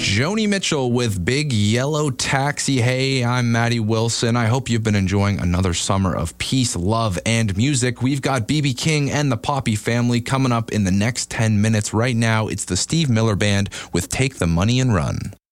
Joni Mitchell with Big Yellow Taxi. Hey, I'm Maddie Wilson. I hope you've been enjoying another summer of peace, love, and music. We've got B.B. King and the Poppy Family coming up in the next 10 minutes. Right now, it's the Steve Miller Band with Take the Money and Run.